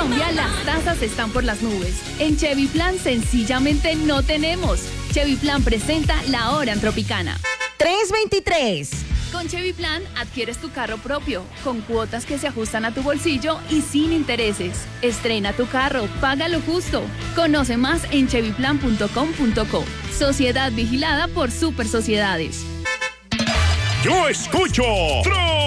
Colombia las tasas están por las nubes. En Chevy Plan sencillamente no tenemos. Chevy Plan presenta La Hora en Tropicana. 323. Con Chevy Plan adquieres tu carro propio, con cuotas que se ajustan a tu bolsillo y sin intereses. Estrena tu carro, paga lo justo. Conoce más en chevyplan.com.co. Sociedad vigilada por Super Sociedades. Yo escucho